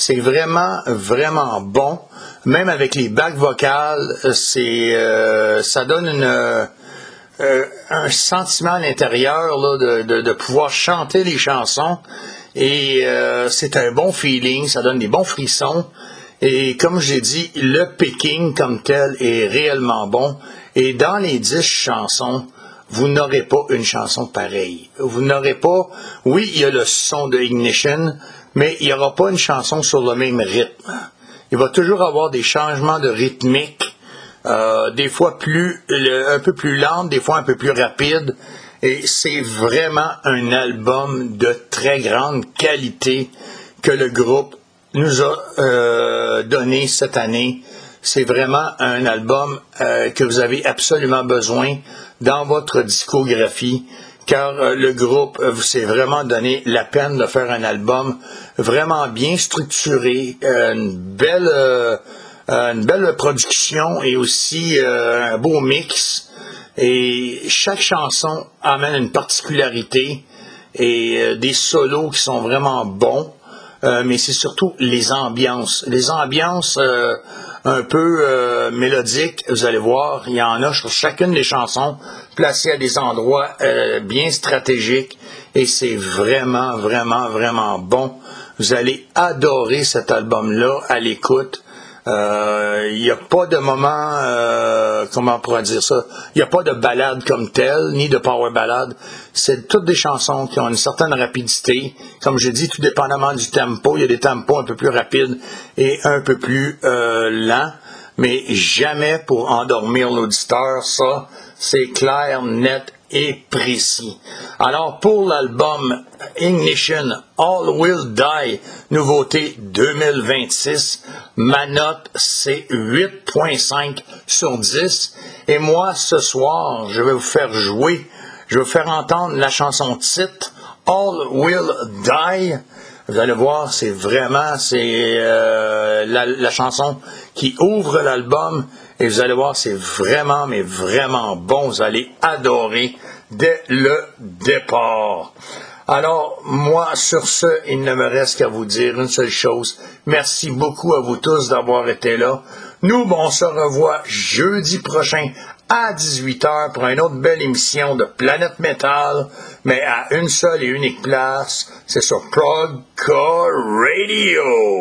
C'est vraiment, vraiment bon. Même avec les bacs vocales, ça donne un sentiment à l'intérieur là, de pouvoir chanter les chansons. Et c'est un bon feeling, ça donne des bons frissons. Et comme j'ai dit, le picking comme tel est réellement bon. Et dans les 10 chansons, vous n'aurez pas une chanson pareille. Vous n'aurez pas... Oui, il y a le son de Ignition, mais il n'y aura pas une chanson sur le même rythme. Il va toujours avoir des changements de rythmique, des fois un peu plus lente, des fois un peu plus rapide. Et c'est vraiment un album de très grande qualité que le groupe nous a donné cette année. C'est vraiment un album que vous avez absolument besoin dans votre discographie, car le groupe s'est vraiment donné la peine de faire un album vraiment bien structuré, une belle production et aussi un beau mix. Et chaque chanson amène une particularité et des solos qui sont vraiment bons. Mais c'est surtout les ambiances. Les ambiances un peu mélodiques, vous allez voir, il y en a sur chacune des chansons, placées à des endroits bien stratégiques. Et c'est vraiment, vraiment, vraiment bon. Vous allez adorer cet album-là à l'écoute. Il n'y a pas de moment, comment on pourrait dire ça, il n'y a pas de ballade comme telle, ni de power ballade. C'est toutes des chansons qui ont une certaine rapidité. Comme je dis, tout dépendamment du tempo. Il y a des tempos un peu plus rapides et un peu plus lents, mais jamais pour endormir l'auditeur. Ça, c'est clair, net et précis. Alors, pour l'album Ignition, All Will Die, nouveauté 2026, ma note, c'est 8.5 sur 10. Et moi, ce soir, je vais vous faire entendre la chanson titre, All Will Die. Vous allez voir, c'est vraiment, la chanson qui ouvre l'album. Et vous allez voir, c'est vraiment, mais vraiment bon. Vous allez adorer dès le départ. Alors, moi, sur ce, il ne me reste qu'à vous dire une seule chose. Merci beaucoup à vous tous d'avoir été là. Nous, on se revoit jeudi prochain à 18h pour une autre belle émission de Planète Métal, mais à une seule et unique place. C'est sur Prog Core Radio.